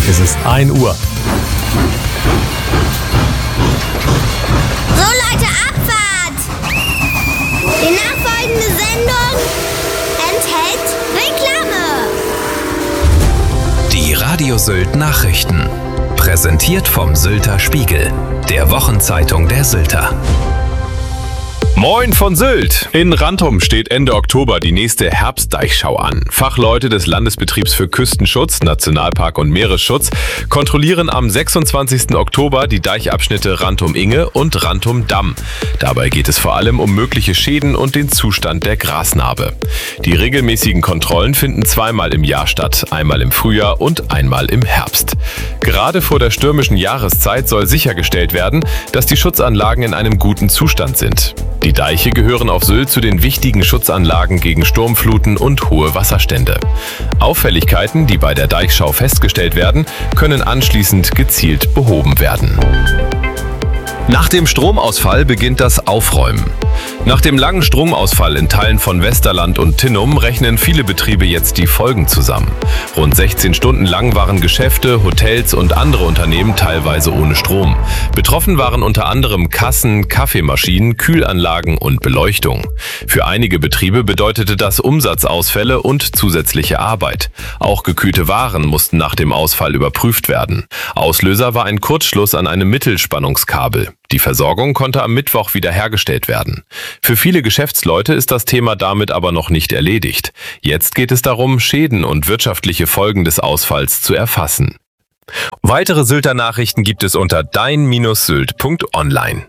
Es ist 1 Uhr. So Leute, Abfahrt! Die nachfolgende Sendung enthält Reklame. Die Radio Sylt Nachrichten. Präsentiert vom Sylter Spiegel, der Wochenzeitung der Sylter. Moin von Sylt! In Rantum steht Ende Oktober die nächste Herbstdeichschau an. Fachleute des Landesbetriebs für Küstenschutz, Nationalpark und Meeresschutz kontrollieren am 26. Oktober die Deichabschnitte Rantum-Inge und Rantum-Damm. Dabei geht es vor allem um mögliche Schäden und den Zustand der Grasnarbe. Die regelmäßigen Kontrollen finden zweimal im Jahr statt, einmal im Frühjahr und einmal im Herbst. Gerade vor der stürmischen Jahreszeit soll sichergestellt werden, dass die Schutzanlagen in einem guten Zustand sind. Die Deiche gehören auf Sylt zu den wichtigen Schutzanlagen gegen Sturmfluten und hohe Wasserstände. Auffälligkeiten, die bei der Deichschau festgestellt werden, können anschließend gezielt behoben werden. Nach dem Stromausfall beginnt das Aufräumen. Nach dem langen Stromausfall in Teilen von Westerland und Tinnum rechnen viele Betriebe jetzt die Folgen zusammen. Rund 16 Stunden lang waren Geschäfte, Hotels und andere Unternehmen teilweise ohne Strom. Betroffen waren unter anderem Kassen, Kaffeemaschinen, Kühlanlagen und Beleuchtung. Für einige Betriebe bedeutete das Umsatzausfälle und zusätzliche Arbeit. Auch gekühlte Waren mussten nach dem Ausfall überprüft werden. Auslöser war ein Kurzschluss an einem Mittelspannungskabel. Die Versorgung konnte am Mittwoch wiederhergestellt werden. Für viele Geschäftsleute ist das Thema damit aber noch nicht erledigt. Jetzt geht es darum, Schäden und wirtschaftliche Folgen des Ausfalls zu erfassen. Weitere Sylter Nachrichten gibt es unter dein-sylt.online.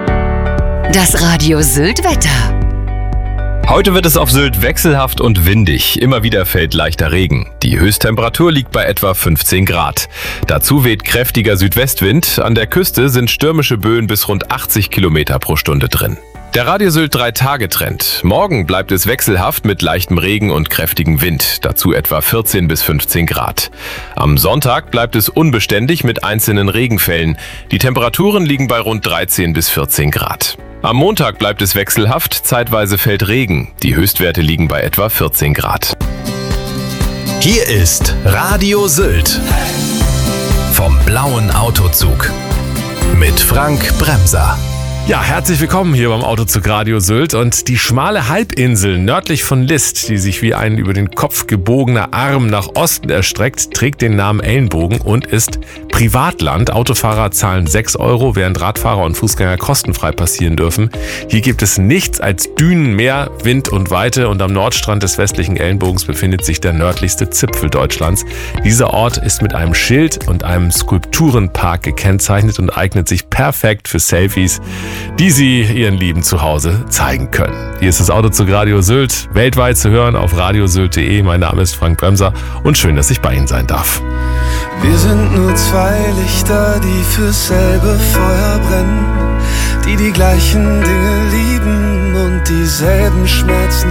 Das Radio Sylt Wetter. Heute wird es auf Sylt wechselhaft und windig. Immer wieder fällt leichter Regen. Die Höchsttemperatur liegt bei etwa 15 Grad. Dazu weht kräftiger Südwestwind. An der Küste sind stürmische Böen bis rund 80 Kilometer pro Stunde drin. Der Radio Sylt 3-Tage-Trend. Morgen bleibt es wechselhaft mit leichtem Regen und kräftigem Wind. Dazu etwa 14 bis 15 Grad. Am Sonntag bleibt es unbeständig mit einzelnen Regenfällen. Die Temperaturen liegen bei rund 13 bis 14 Grad. Am Montag bleibt es wechselhaft, zeitweise fällt Regen. Die Höchstwerte liegen bei etwa 14 Grad. Hier ist Radio Sylt. Vom blauen Autozug. Mit Frank Bremser. Ja, herzlich willkommen hier beim Autozug Radio Sylt. Und die schmale Halbinsel nördlich von List, die sich wie ein über den Kopf gebogener Arm nach Osten erstreckt, trägt den Namen Ellenbogen und ist Privatland. Autofahrer zahlen 6 €, während Radfahrer und Fußgänger kostenfrei passieren dürfen. Hier gibt es nichts als Dünen, Meer, Wind und Weite. Und am Nordstrand des westlichen Ellenbogens befindet sich der nördlichste Zipfel Deutschlands. Dieser Ort ist mit einem Schild und einem Skulpturenpark gekennzeichnet und eignet sich perfekt für Selfies, die Sie Ihren Lieben zu Hause zeigen können. Hier ist das Autozug Radio Sylt, weltweit zu hören auf radiosylt.de. Mein Name ist Frank Bremser und schön, dass ich bei Ihnen sein darf. Wir sind nur zwei Lichter, die fürs selbe Feuer brennen, die die gleichen Dinge lieben und dieselben Schmerzen